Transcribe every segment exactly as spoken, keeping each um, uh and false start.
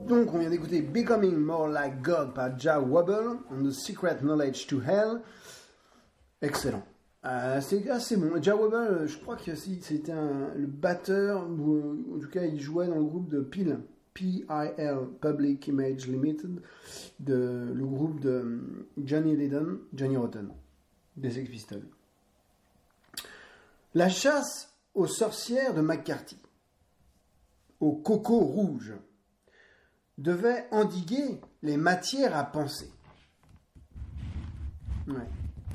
Donc, on vient d'écouter Becoming More Like God par Jah Wobble, on The Secret Knowledge to Hell. Excellent. Euh, c'est assez bon. Jah Wobble, je crois que si, c'était un, le batteur, ou en tout cas, il jouait dans le groupe de P I L, P I L, Public Image Limited, de, le groupe de Johnny Lydon, Johnny Rotten, des Sex Pistols. La chasse aux sorcières de McCarthy, au coco rouge, devait endiguer les matières à penser. Ouais.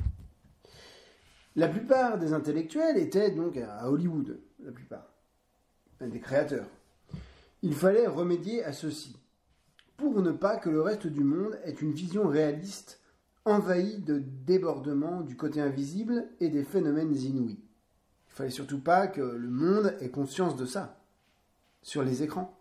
La plupart des intellectuels étaient donc à Hollywood, la plupart, des créateurs. Il fallait remédier à ceci, pour ne pas que le reste du monde ait une vision réaliste, envahie de débordements du côté invisible et des phénomènes inouïs. Il fallait surtout pas que le monde ait conscience de ça, sur les écrans.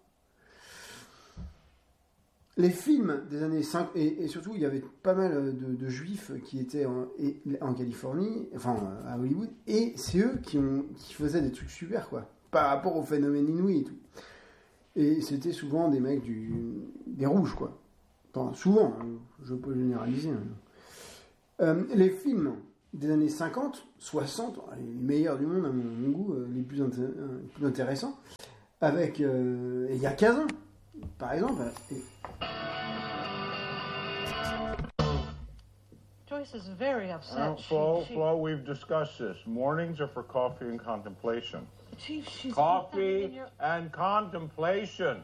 Les films des années cinquante, et, et surtout il y avait pas mal de, de juifs qui étaient en, et, en Californie, enfin à Hollywood, et c'est eux qui, ont, qui faisaient des trucs super, quoi, par rapport aux phénomènes inouïs et tout. Et c'était souvent des mecs du, des rouges, quoi. Enfin, souvent, hein, je peux généraliser. Hein. Euh, les films des années cinquante, soixante, les meilleurs du monde à mon, mon goût, les plus, inté- les plus intéressants, avec euh, il y a quinze ans, par exemple. Et... Joyce is very upset. Well, She- Flo, she- Flo, we've discussed this. Mornings are for coffee and contemplation. Chief, she's Coffee in your... and contemplation.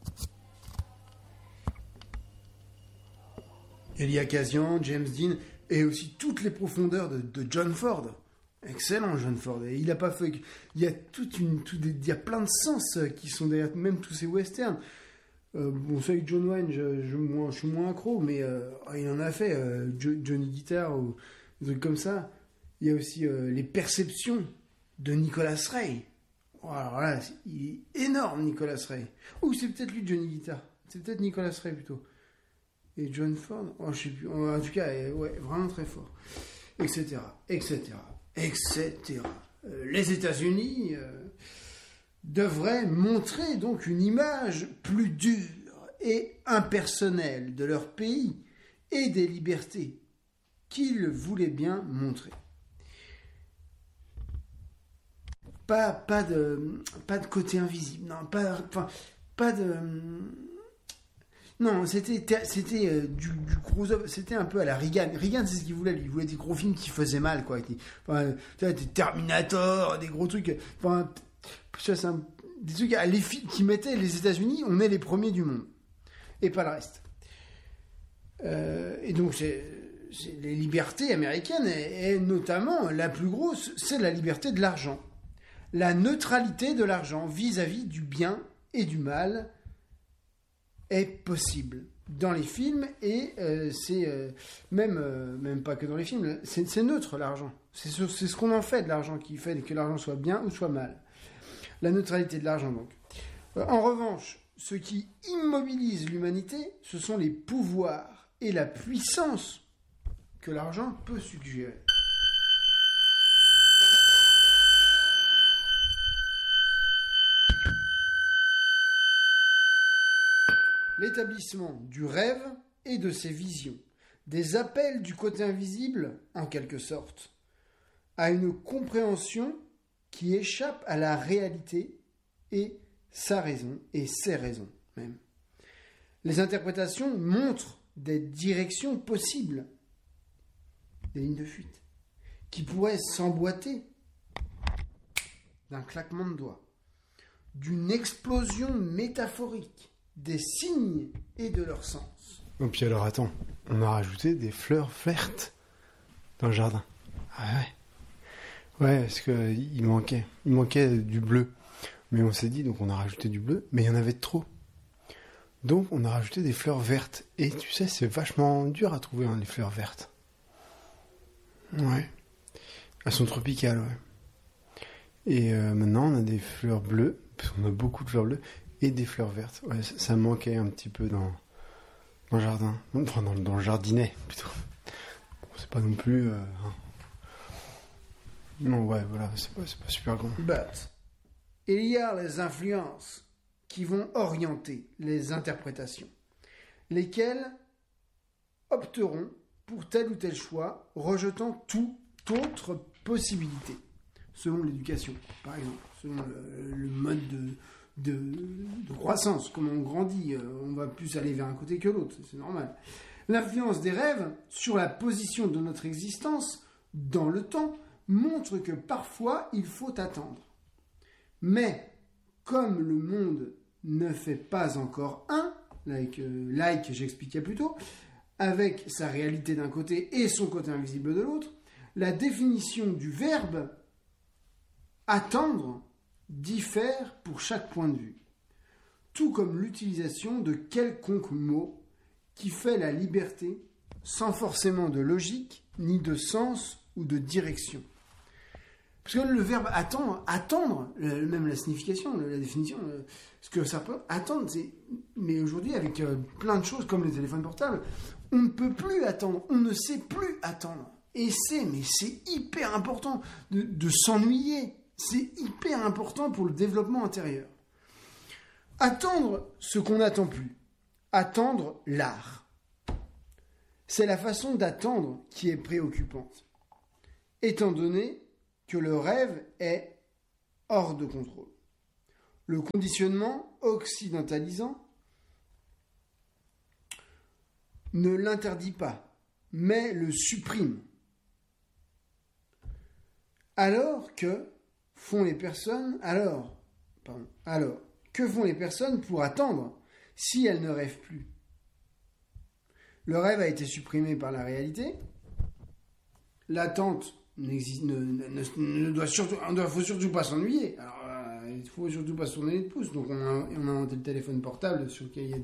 Elia Kazan, James Dean, et aussi toutes les profondeurs de, de John Ford. Excellent, John Ford. Et il a pas fait. Il y a toute une, tout des, il y a plein de sens qui sont derrière, même tous ces westerns. Euh, bon, ça, avec John Wayne, je, je, moi, je suis moins accro, mais euh, il en a fait. Euh, Jo- Johnny Guitar ou des trucs comme ça. Il y a aussi euh, les perceptions de Nicholas Ray. Oh, alors là, c'est- il est énorme, Nicholas Ray. Ou c'est peut-être lui, Johnny Guitar. C'est peut-être Nicholas Ray plutôt. Et John Ford, oh, je sais plus. En tout cas, euh, ouais, vraiment très fort. Etc. Etc. Etc. Euh, les États-Unis euh, devraient montrer donc une image plus dure et impersonnelle de leur pays et des libertés qu'ils voulaient bien montrer. Pas, pas de, pas de côté invisible, non, pas, enfin, pas de, non, c'était, c'était euh, du, du gros, c'était un peu à la Reagan. Reagan, c'est ce qu'il voulait, lui. Il voulait des gros films qui faisaient mal, quoi. Qui- Enfin, tu vois, des Terminator, des gros trucs, enfin, ça, c'est un- des trucs à les films qui mettaient les États-Unis, on est les premiers du monde. Et pas le reste. Euh, et donc, c'est, c'est les libertés américaines, et, et notamment, la plus grosse, c'est la liberté de l'argent. La neutralité de l'argent vis-à-vis du bien et du mal est possible dans les films, et euh, c'est euh, même euh, même pas que dans les films, c'est, c'est neutre l'argent. C'est ce, c'est ce qu'on en fait de l'argent qui fait que l'argent soit bien ou soit mal. La neutralité de l'argent, donc. Euh, en revanche, ce qui immobilise l'humanité, ce sont les pouvoirs et la puissance que l'argent peut suggérer. L'établissement du rêve et de ses visions, des appels du côté invisible, en quelque sorte, à une compréhension qui échappe à la réalité et sa raison, et ses raisons même. Les interprétations montrent des directions possibles, des lignes de fuite, qui pourraient s'emboîter d'un claquement de doigts, d'une explosion métaphorique, des signes et de leur sens. Et puis alors attends, on a rajouté des fleurs vertes dans le jardin. Ah ouais. Ouais, parce que il manquait, il manquait du bleu. Mais on s'est dit, donc on a rajouté du bleu, mais il y en avait de trop. Donc on a rajouté des fleurs vertes. Et tu sais, c'est vachement dur à trouver, hein, les fleurs vertes. Ouais. Elles sont tropicales, ouais. Et euh, maintenant on a des fleurs bleues, parce qu'on a beaucoup de fleurs bleues, et des fleurs vertes. Ouais, ça, ça manquait un petit peu dans, dans le jardin. Enfin, dans, dans le jardinet, plutôt. Bon, c'est pas non plus... Euh, hein. Non, ouais, voilà, c'est pas, c'est pas super grand. But, il y a les influences qui vont orienter les interprétations, lesquelles opteront pour tel ou tel choix, rejetant toute autre possibilité, selon l'éducation, par exemple, selon le, le mode de, de, de croissance, comment on grandit, on va plus aller vers un côté que l'autre, c'est normal. L'influence des rêves sur la position de notre existence dans le temps montre que parfois il faut attendre. Mais comme le monde ne fait pas encore un, like, euh, like j'expliquais plus tôt, avec sa réalité d'un côté et son côté invisible de l'autre, la définition du verbe attendre diffère pour chaque point de vue, tout comme l'utilisation de quelconque mot qui fait la liberté sans forcément de logique, ni de sens ou de direction. Parce que le verbe attendre, attendre, même la signification, la définition, ce que ça peut attendre, c'est. Mais aujourd'hui, avec plein de choses comme les téléphones portables, on ne peut plus attendre, on ne sait plus attendre. Et c'est, mais c'est hyper important de, de s'ennuyer. C'est hyper important pour le développement intérieur. Attendre ce qu'on n'attend plus. Attendre l'art. C'est la façon d'attendre qui est préoccupante, étant donné que le rêve est hors de contrôle. Le conditionnement occidentalisant ne l'interdit pas, mais le supprime. Alors que font les personnes, alors, pardon, alors, que font les personnes pour attendre si elles ne rêvent plus? Le rêve a été supprimé par la réalité. L'attente n'existe, ne, ne, ne doit surtout, il ne faut surtout pas s'ennuyer. Alors, euh, il ne faut surtout pas se tourner les pouces. Donc, on a, on a inventé le téléphone portable sur lequel il y a